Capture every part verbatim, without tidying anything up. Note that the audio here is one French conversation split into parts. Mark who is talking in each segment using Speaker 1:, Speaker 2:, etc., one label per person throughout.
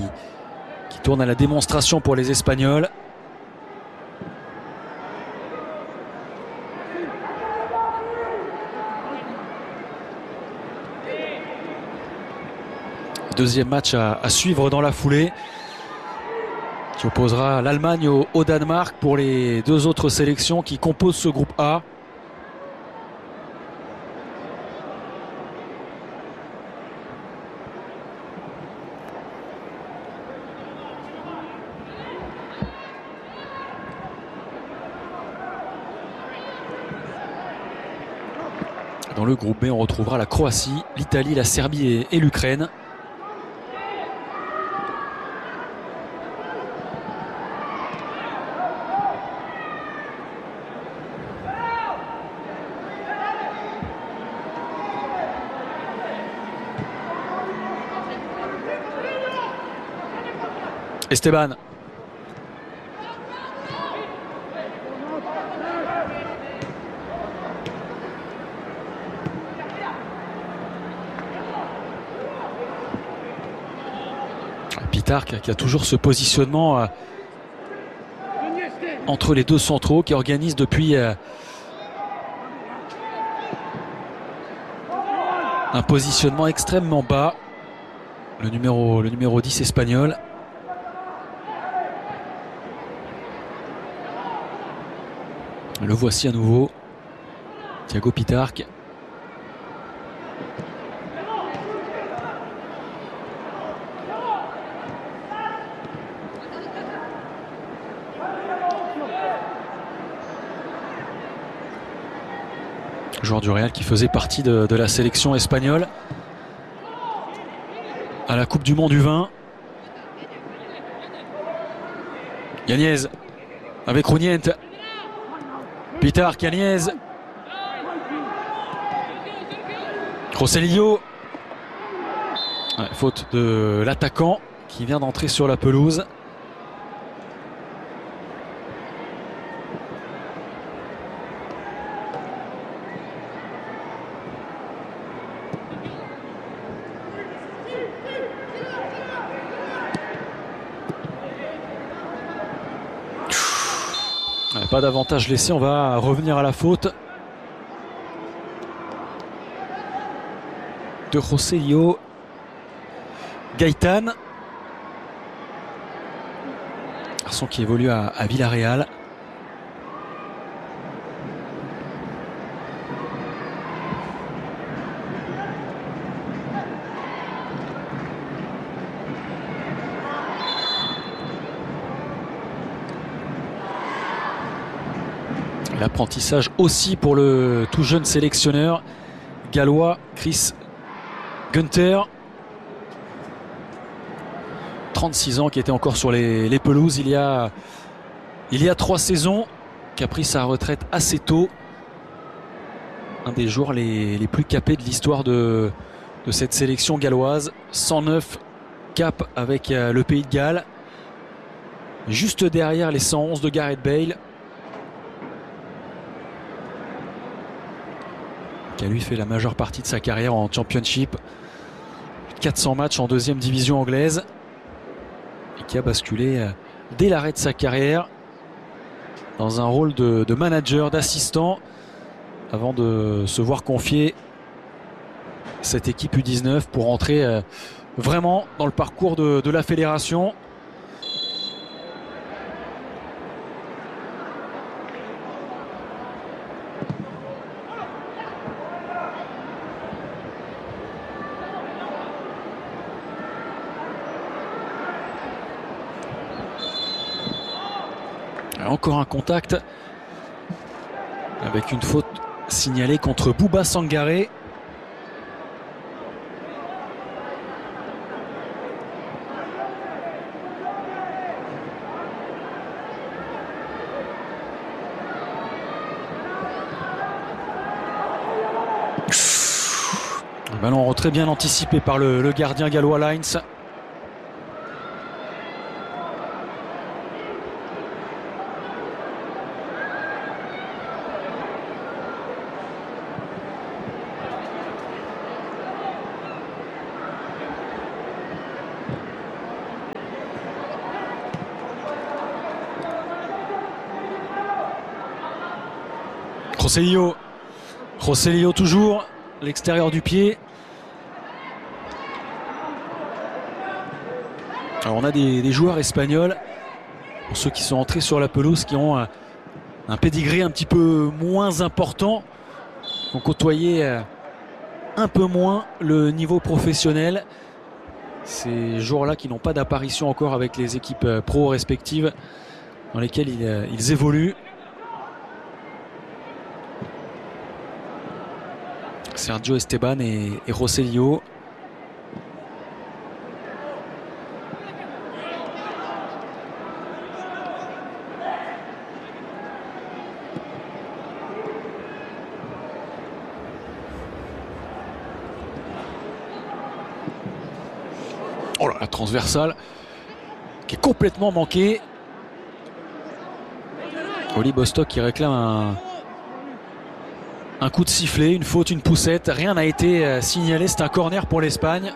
Speaker 1: qui tourne à la démonstration pour les Espagnols. Deuxième match à, à suivre dans la foulée, qui opposera l'Allemagne au, au Danemark pour les deux autres sélections qui composent ce groupe A. Dans le groupe B, on retrouvera la Croatie, l'Italie, la Serbie et, et l'Ukraine. Esteban. Pitark qui a toujours ce positionnement euh, entre les deux centraux, qui organise depuis euh, un positionnement extrêmement bas. Le numéro, le numéro dix espagnol. Le voici à nouveau, Thiago Pitark. Joueur du Real qui faisait partie de, de la sélection espagnole à la Coupe du Monde U vingt. Yagnez avec Rounient. Pitark, Yagnez. Rossellillo. Ouais, faute de l'attaquant qui vient d'entrer sur la pelouse. Pas d'avantage laissé, on va revenir à la faute de Rossellillo. Gaëtan, garçon qui évolue à, à Villarreal. L'apprentissage aussi pour le tout jeune sélectionneur gallois Chris Günther, trente-six ans, qui était encore sur les, les pelouses il y a il y a trois saisons, qui a pris sa retraite assez tôt. Un des joueurs les, les plus capés de l'histoire de, de cette sélection galloise. cent neuf caps avec le Pays de Galles, juste derrière les cent onze de Gareth Bale, qui a lui fait la majeure partie de sa carrière en Championship, quatre cents matchs en deuxième division anglaise, et qui a basculé dès l'arrêt de sa carrière dans un rôle de, de manager, d'assistant, avant de se voir confier cette équipe U dix-neuf pour entrer vraiment dans le parcours de, de la fédération. Encore un contact avec une faute signalée contre Bouba Sangaré. Un ballon en retrait bien anticipé par le, le gardien gallois Lines. Rosselló. Rosselló toujours, l'extérieur du pied. Alors on a des, des joueurs espagnols, pour ceux qui sont entrés sur la pelouse, qui ont un, un pédigré un petit peu moins important, qui ont côtoyé un peu moins le niveau professionnel. Ces joueurs-là qui n'ont pas d'apparition encore avec les équipes pro respectives dans lesquelles ils, ils évoluent. Sergio Esteban et, et Rosselló. Oh là, la transversale qui est complètement manquée. Oli Bostock qui réclame un, un coup de sifflet, une faute, une poussette. Rien n'a été signalé. C'est un corner pour l'Espagne.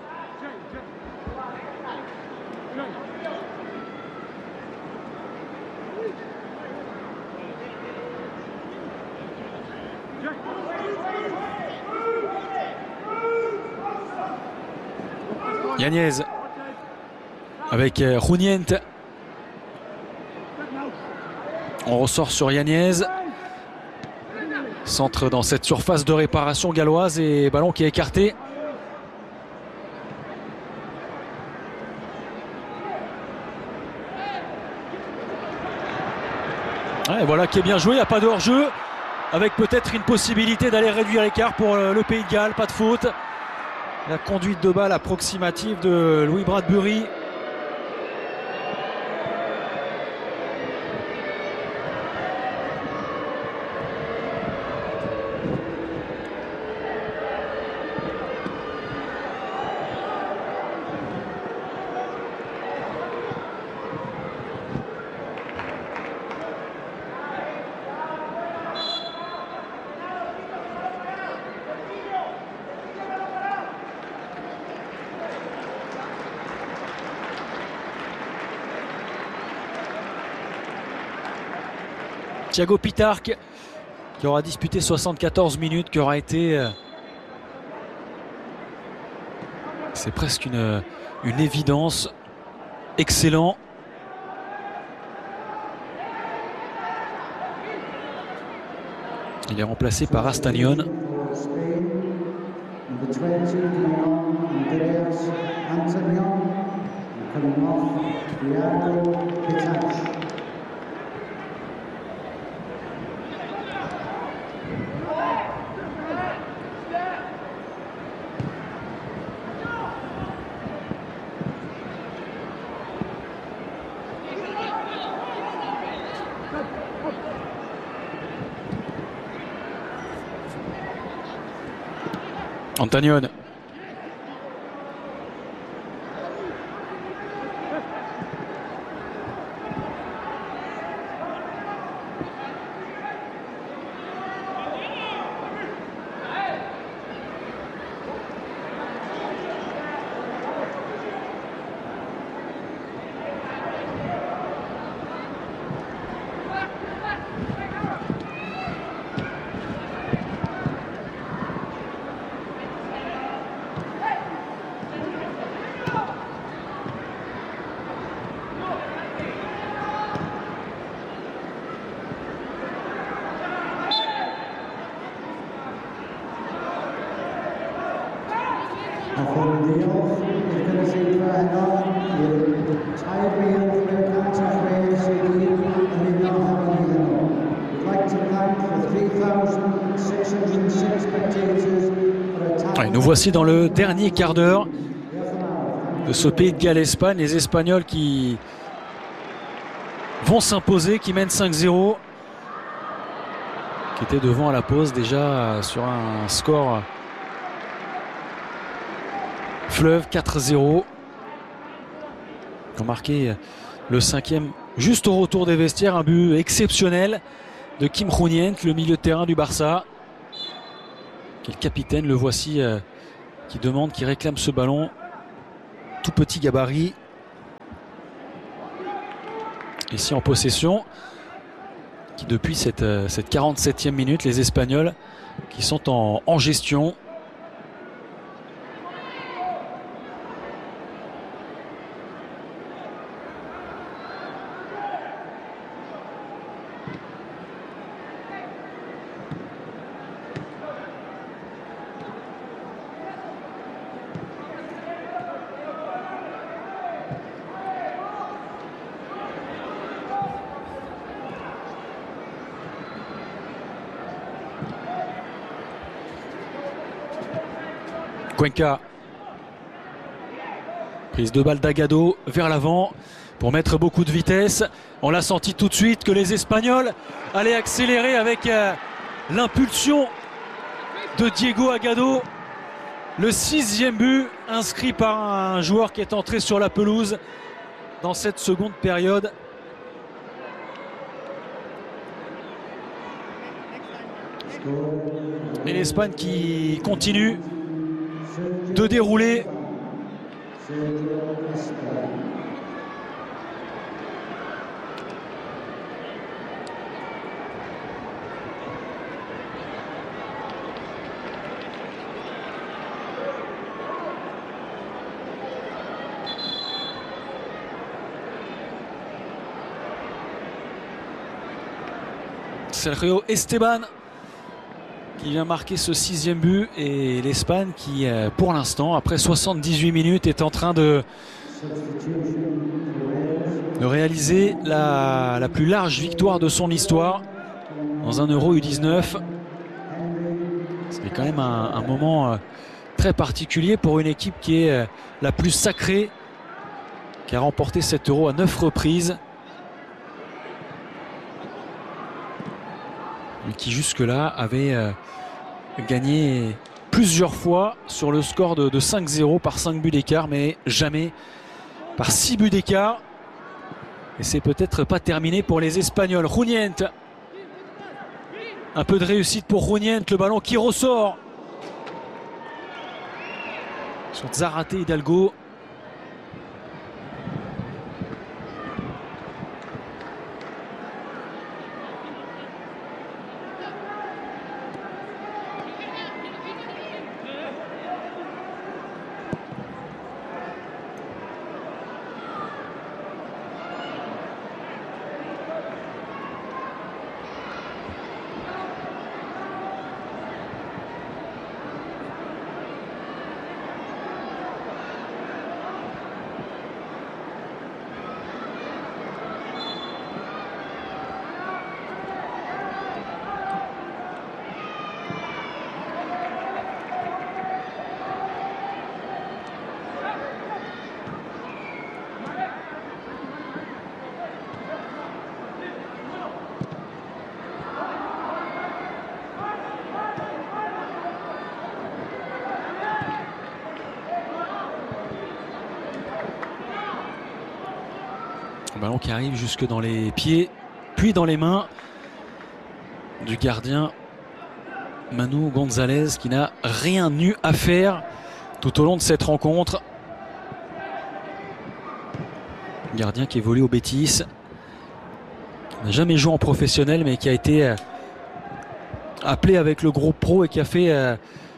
Speaker 1: Yáñez avec Junyent. On ressort sur Yáñez. Centre dans cette surface de réparation galloise et ballon qui est écarté. Ouais, voilà qui est bien joué, il n'y a pas de hors-jeu. Avec peut-être une possibilité d'aller réduire l'écart pour le Pays de Galles, pas de faute. La conduite de balle approximative de Louis Bradbury. Thiago Pitarch qui aura disputé soixante-quatorze minutes, qui aura été, euh, c'est presque une, une évidence, excellent. Il est remplacé par Astanion. Antanion. Ouais, nous voici dans le dernier quart d'heure de ce Pays de Galles-Espagne. Les Espagnols qui vont s'imposer, qui mènent cinq zéro, qui étaient devant à la pause déjà sur un score fleuve quatre zéro. Ils ont marqué le cinquième juste au retour des vestiaires, un but exceptionnel de Kim Junyent, le milieu de terrain du Barça, qui est le capitaine. Le voici euh, qui demande, qui réclame ce ballon, tout petit gabarit, ici en possession. qui depuis cette, cette quarante-septième minute, les Espagnols qui sont en, en gestion. Cuenca, prise de balle d'Agado vers l'avant pour mettre beaucoup de vitesse. On l'a senti tout de suite que les Espagnols allaient accélérer avec euh, l'impulsion de Diego Agado. Le sixième but inscrit par un joueur qui est entré sur la pelouse dans cette seconde période. Et l'Espagne qui continue de dérouler. Sergio Esteban qui vient marquer ce sixième but, et l'Espagne qui, pour l'instant, après soixante-dix-huit minutes, est en train de, de réaliser la, la plus large victoire de son histoire dans un Euro U dix-neuf. C'est quand même un, un moment très particulier pour une équipe qui est la plus sacrée, qui a remporté cet Euro à neuf reprises, mais qui jusque-là avait euh, gagné plusieurs fois sur le score de, de cinq zéro par cinq buts d'écart, mais jamais par six buts d'écart. Et c'est peut-être pas terminé pour les Espagnols. Runient, un peu de réussite pour Runient, le ballon qui ressort sur Zarate Hidalgo. Un ballon qui arrive jusque dans les pieds, puis dans les mains du gardien Manu Gonzalez, qui n'a rien eu à faire tout au long de cette rencontre. Gardien qui évolue au Betis, qui n'a jamais joué en professionnel, mais qui a été appelé avec le groupe pro et qui a fait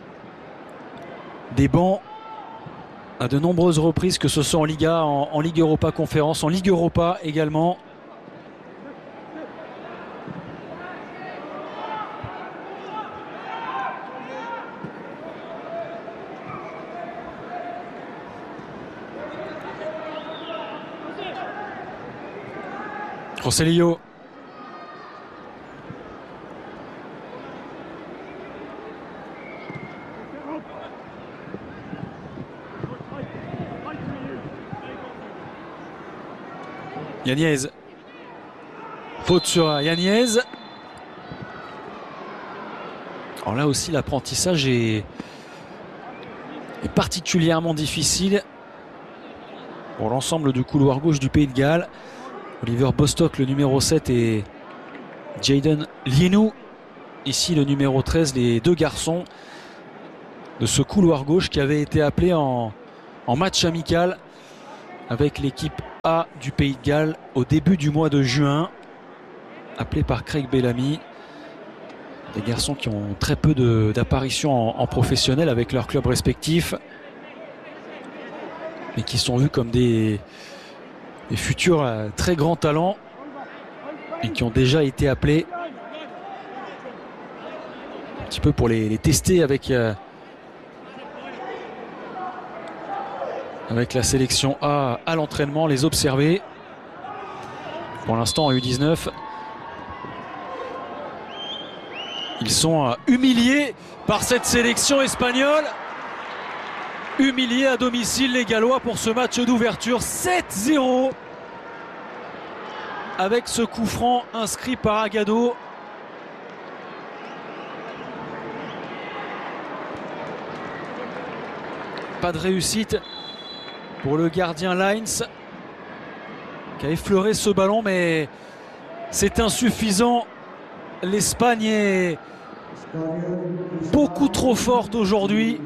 Speaker 1: des bancs à de nombreuses reprises, que ce soit en Liga, en, en Ligue Europa Conférence, en Ligue Europa également. Rossellillo. Yagnez. Faute sur Yagnez. Alors là aussi, l'apprentissage est, est particulièrement difficile pour l'ensemble du couloir gauche du Pays de Galles. Oliver Bostock, le numéro sept, et Jayden Lienou, ici le numéro treize, les deux garçons de ce couloir gauche qui avait été appelé en, en match amical avec l'équipe A du Pays de Galles au début du mois de juin. appelé par Craig Bellamy. Des garçons qui ont très peu d'apparitions en, en professionnel avec leurs clubs respectifs, mais qui sont vus comme des, des futurs euh, très grands talents et qui ont déjà été appelés un petit peu pour les, les tester avec, euh, avec la sélection A à l'entraînement, les observer. Pour l'instant en U dix-neuf, ils sont humiliés par cette sélection espagnole. Humiliés à domicile les Gallois pour ce match d'ouverture. sept zéro avec ce coup franc inscrit par Agado. Pas de réussite pour le gardien Lines qui a effleuré ce ballon, mais c'est insuffisant. L'Espagne est beaucoup trop forte aujourd'hui.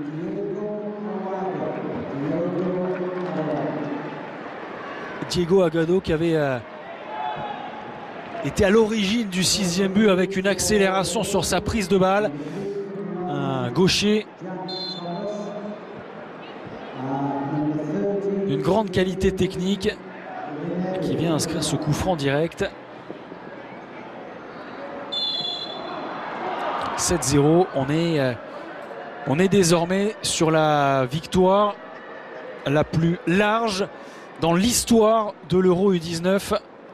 Speaker 1: Diego Agado qui avait euh, été à l'origine du sixième but avec une accélération sur sa prise de balle. Un gaucher d'une grande qualité technique qui vient inscrire ce coup franc direct. sept zéro, on est, euh, on est désormais sur la victoire la plus large dans l'histoire de l'Euro U dix-neuf.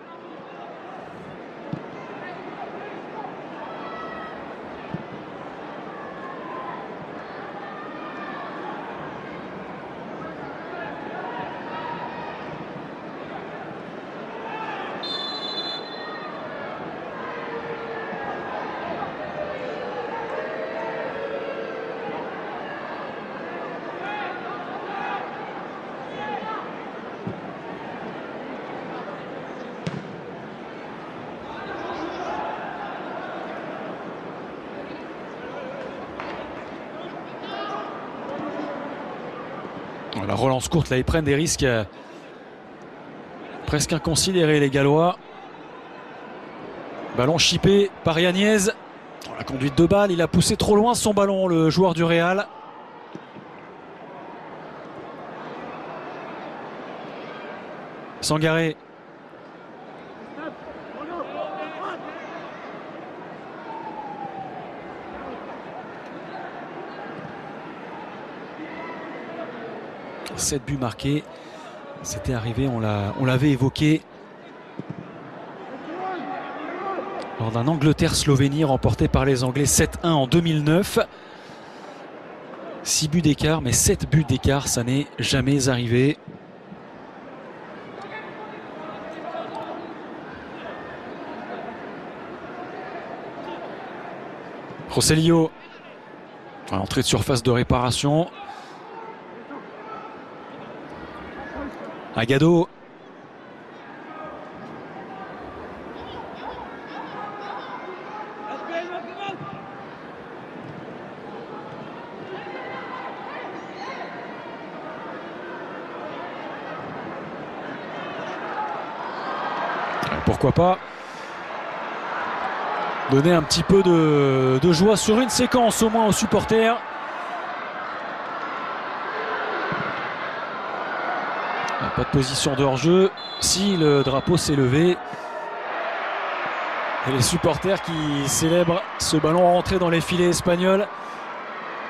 Speaker 1: La relance courte, là ils prennent des risques euh, presque inconsidérés les Gallois. Ballon chippé par Yagnez. Dans la conduite de balle, il a poussé trop loin son ballon, le joueur du Real. Sangaré. sept buts marqués, c'était arrivé, on l'avait évoqué lors d'un Angleterre-Slovénie remporté par les Anglais sept un en deux mille neuf. six buts d'écart, mais sept buts d'écart, ça n'est jamais arrivé. Rossellio, entrée de surface de réparation. Agado. Pourquoi pas donner un petit peu de, de joie sur une séquence au moins aux supporters. Pas de position de hors-jeu. Si le drapeau s'est levé. Et les supporters qui célèbrent ce ballon rentré dans les filets espagnols.